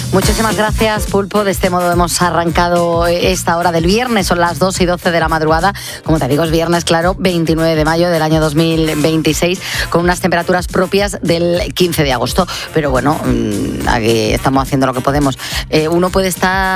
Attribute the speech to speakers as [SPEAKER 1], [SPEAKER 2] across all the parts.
[SPEAKER 1] Muchísimas gracias, Pulpo. De este modo hemos arrancado esta hora del viernes. Son las 2:12 de la madrugada. Como te digo, es viernes, claro, 29 de mayo del año 2026, con unas temperaturas propias del 15 de agosto. Pero bueno, aquí estamos haciendo lo que podemos. Uno puede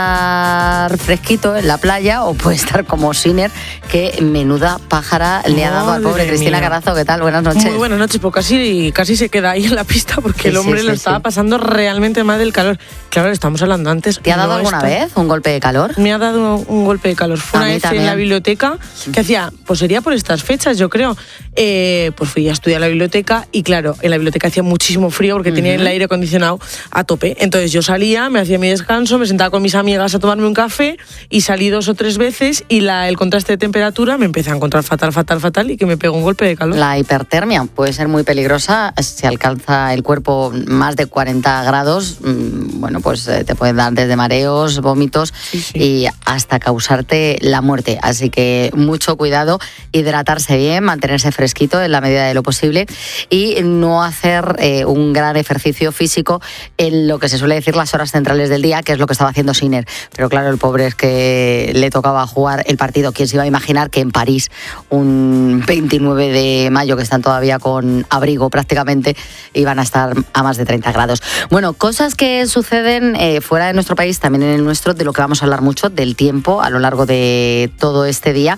[SPEAKER 1] estar fresquito en la playa o puede estar como Sinner, que menuda pájara le ha dado al pobre Cristina Carazo. ¿Qué tal? Buenas noches.
[SPEAKER 2] Muy buenas noches, pues casi se queda ahí en la pista porque el hombre lo estaba pasando realmente mal del calor. Claro, estamos hablando antes.
[SPEAKER 1] ¿Te ha dado alguna vez un golpe de calor?
[SPEAKER 2] Me ha dado un golpe de calor. Fue una vez en la biblioteca, que hacía, pues sería por estas fechas, yo creo. Pues fui a estudiar a la biblioteca y claro, en la biblioteca hacía muchísimo frío porque tenía el aire acondicionado a tope. Entonces yo salía, me hacía mi descanso, me sentaba con mis amigas a tomarme un café y salí 2 o 3 veces y el contraste de temperatura me empecé a encontrar fatal y que me pegó un golpe de calor.
[SPEAKER 1] La hipertermia puede ser muy peligrosa. Si alcanza el cuerpo más de 40 grados, bueno, pues te pueden dar desde mareos, vómitos y hasta causarte la muerte. Así que mucho cuidado, hidratarse bien, mantenerse fresquito en la medida de lo posible y no hacer un gran ejercicio físico en lo que se suele decir las horas centrales del día, que es lo que estaba haciendo Sinner. Pero claro, el pobre es que le tocaba jugar el partido. ¿Quién se iba a imaginar que en París, un 29 de mayo, que están todavía con abrigo prácticamente, iban a estar a más de 30 grados? Bueno, cosas que suceden fuera de nuestro país, también en el nuestro, de lo que vamos a hablar mucho, del tiempo a lo largo de todo este día.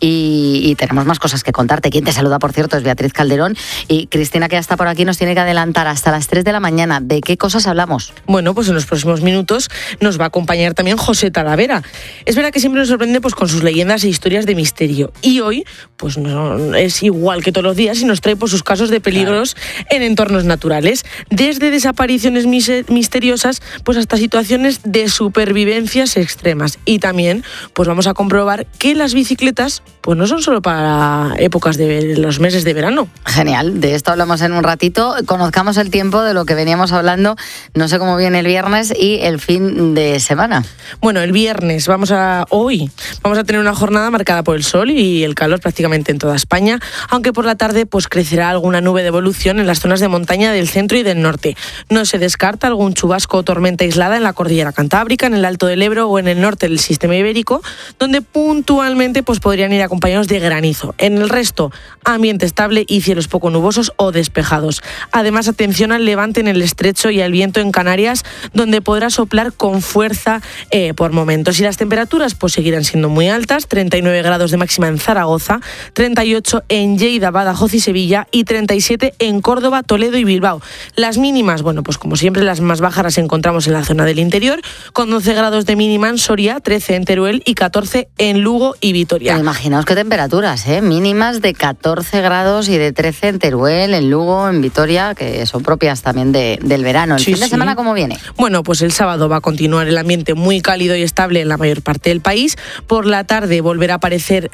[SPEAKER 1] Y tenemos más cosas que contarte. Quien te saluda, por cierto, es Beatriz Calderón. Y Cristina, que ya está por aquí, nos tiene que adelantar hasta las 3 de la mañana. ¿De qué cosas hablamos?
[SPEAKER 2] Bueno, pues en los próximos minutos nos va a acompañar también José Talavera. Es verdad que siempre nos sorprende pues con sus leyendas e historias de misterio. Y hoy, pues no es igual que todos los días y nos trae pues sus casos de peligros en entornos naturales. Desde desapariciones misteriosas, pues hasta situaciones de supervivencias extremas. Y también, pues vamos a comprobar que las bicicletas, pues no son solo para épocas de los meses de verano.
[SPEAKER 1] Genial, de esto hablamos en un ratito. Conozcamos el tiempo, de lo que veníamos hablando. No sé cómo viene el viernes y el fin de semana.
[SPEAKER 2] Bueno, el viernes hoy vamos a tener una jornada marcada por el sol y el calor prácticamente en toda España, aunque por la tarde pues crecerá alguna nube de evolución en las zonas de montaña del centro y del norte. No se descarta algún chubasco o tormenta aislada en la cordillera Cantábrica, en el Alto del Ebro o en el norte del sistema ibérico, donde puntualmente pues podrían ir acompañados de granizo. En el resto, ambiente estable y cielos poco nubosos o despejados. Además, atención al levante en el estrecho y al viento en Canarias, donde podrá soplar con fuerza por momentos. Y las temperaturas pues seguirán siendo muy altas: 39 grados de máxima en Zaragoza, 38 en Lleida, Badajoz y Sevilla y 37 en Córdoba, Toledo y Bilbao. Las mínimas, bueno, pues como siempre las más bajas las encontramos en la zona del interior, con 12 grados de mínima en Soria, 13 en Teruel y 14 en Lugo y Vitoria.
[SPEAKER 1] Imaginaos qué temperaturas, mínimas de 14 grados y de 13 en Teruel, en Lugo, en Vitoria, que son propias también del verano. ¿El fin de semana cómo viene?
[SPEAKER 2] Bueno, pues el sábado va a continuar el ambiente muy cálido y estable en la mayor parte del país. Por la tarde volverán a aparecer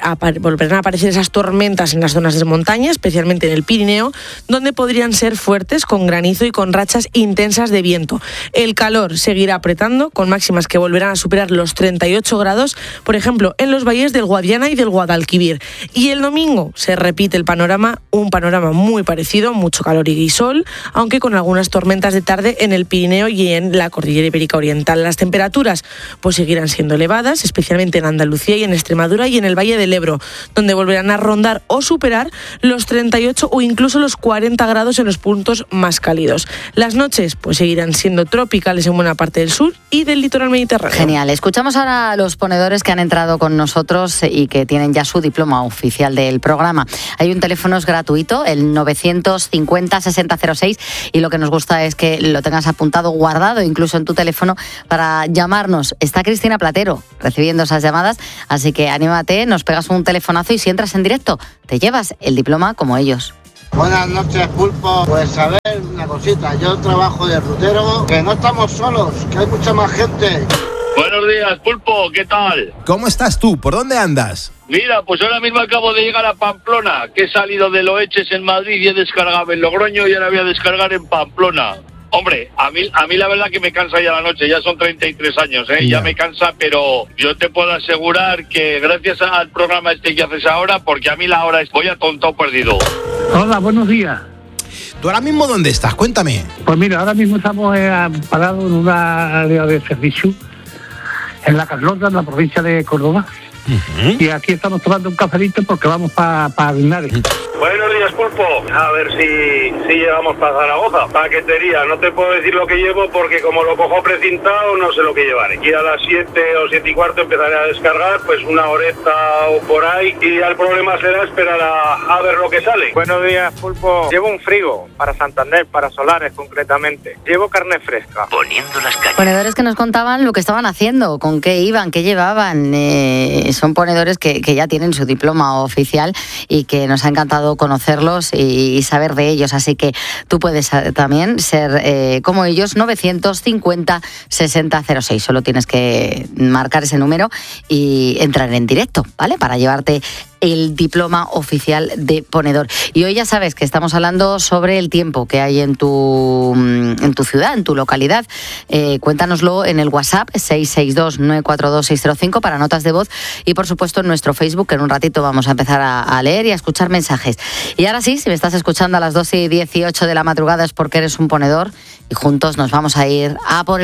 [SPEAKER 2] esas tormentas en las zonas de montaña, especialmente en el Pirineo, donde podrían ser fuertes, con granizo y con rachas intensas de viento. El calor seguirá apretando, con máximas que volverán a superar los 38 grados, por ejemplo, en los valles del Guadiana y del Guadalquivir. Y el domingo se repite un panorama muy parecido, mucho calor y sol, aunque con algunas tormentas de tarde en el Pirineo y en la cordillera ibérica oriental. Las temperaturas pues seguirán siendo elevadas, especialmente en Andalucía y en Extremadura y en el Valle del Ebro, donde volverán a rondar o superar los 38 o incluso los 40 grados en los puntos más cálidos. Las noches pues seguirán siendo tropicales en buena parte del sur y del litoral mediterráneo.
[SPEAKER 1] Genial. Escuchamos ahora a los ponedores que han entrado con nosotros y que tienen ya su diploma oficial del programa. Hay un teléfono, es gratuito, el 950-6006, y lo que nos gusta es que lo tengas apuntado, guardado incluso en tu teléfono para llamarnos. Está Cristina Platero recibiendo esas llamadas, así que anímate, nos pegas un telefonazo y si entras en directo te llevas el diploma como ellos.
[SPEAKER 3] Buenas noches, Pulpo. Pues a ver, una cosita, yo trabajo de rutero, que no estamos solos, que hay mucha más gente.
[SPEAKER 4] Buenos días, Pulpo, ¿qué tal?
[SPEAKER 5] ¿Cómo estás tú? ¿Por dónde andas?
[SPEAKER 4] Mira, pues ahora mismo acabo de llegar a Pamplona, que he salido de Loeches en Madrid y he descargado en Logroño y ahora voy a descargar en Pamplona. Hombre, a mí la verdad que me cansa ya la noche, ya son 33 años, ya me cansa, pero yo te puedo asegurar que gracias al programa que haces ahora, porque a mí la hora es voy a tonto perdido.
[SPEAKER 6] Hola, buenos días.
[SPEAKER 5] ¿Tú ahora mismo dónde estás? Cuéntame.
[SPEAKER 6] Pues mira, ahora mismo estamos parados en una área de servicio en la Carlota, en la provincia de Córdoba. Uh-huh. Y aquí estamos tomando un cafelito porque vamos para Linares.
[SPEAKER 4] Buenos días, Pulpo. A ver si llevamos para Zaragoza. Paquetería, no te puedo decir lo que llevo porque como lo cojo precintado no sé lo que llevaré. Y a las 7 o 7 y cuarto empezaré a descargar, pues una horeta o por ahí. Y ya el problema será esperar a ver lo que sale.
[SPEAKER 7] Buenos días, Pulpo. Llevo un frigo para Santander, para solares concretamente. Llevo carne fresca.
[SPEAKER 8] Poniendo las calles.
[SPEAKER 1] Ponedores que nos contaban lo que estaban haciendo, con qué iban, qué llevaban. Son ponedores que ya tienen su diploma oficial y que nos ha encantado conocerlos y saber de ellos. Así que tú puedes también ser como ellos, 950-6006. Solo tienes que marcar ese número y entrar en directo, ¿vale? Para llevarte el diploma oficial de ponedor. Y hoy ya sabes que estamos hablando sobre el tiempo que hay en tu ciudad, en tu localidad. Cuéntanoslo en el WhatsApp 662-942-605 para notas de voz y por supuesto en nuestro Facebook, que en un ratito vamos a empezar a leer y a escuchar mensajes. Y ahora sí, si me estás escuchando a las 12:18 de la madrugada es porque eres un ponedor y juntos nos vamos a ir a por el